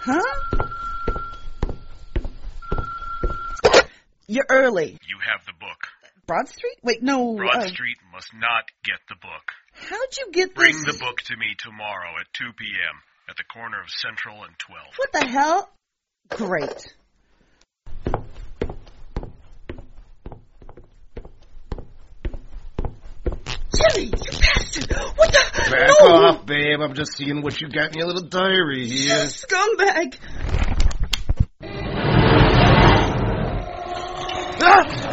Huh? You're early. You have the book. Broad Street? Wait, no. Broad Street must not get the book. How'd you get Bring this? the book to me tomorrow at 2 p.m. at the corner of Central and 12. What the hell? Great. Jimmy, you bastard! What the? Back No! off, babe. I'm just seeing what you got in your little diary here. Scumbag! Ah!